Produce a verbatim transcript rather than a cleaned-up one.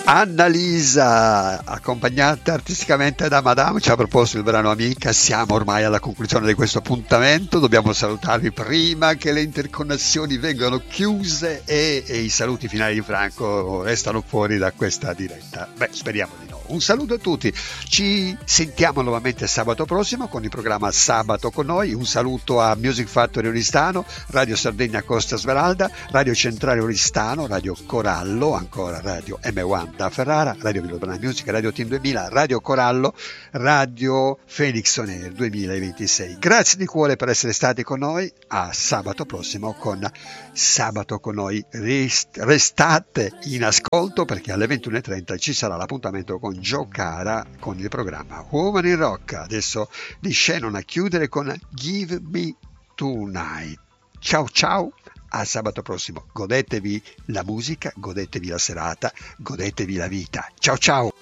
Annalisa, accompagnata artisticamente da Madame, ci ha proposto il brano Amica. Siamo ormai alla conclusione di questo appuntamento, dobbiamo salutarvi prima che le interconnessioni vengano chiuse e, e i saluti finali di Franco restano fuori da questa diretta. Beh, speriamo di no. Un saluto a tutti, ci sentiamo nuovamente sabato prossimo con il programma Sabato con noi. Un saluto a Music Factory Oristano, Radio Sardegna Costa Smeralda, Radio Centrale Oristano, Radio Corallo, ancora Radio M uno da Ferrara, Radio Villobranca Music, Radio Team duemila, Radio Corallo, Radio Phoenix On Air duemilaventisei. Grazie di cuore per essere stati con noi. A sabato prossimo con Sabato con noi. Rest- restate in ascolto perché alle ventuno e trenta ci sarà l'appuntamento con Joe Cara con il programma Woman in Rock. Adesso di Shannon a chiudere con Give Me Tonight. Ciao ciao, a sabato prossimo. Godetevi la musica, godetevi la serata, godetevi la vita. Ciao ciao.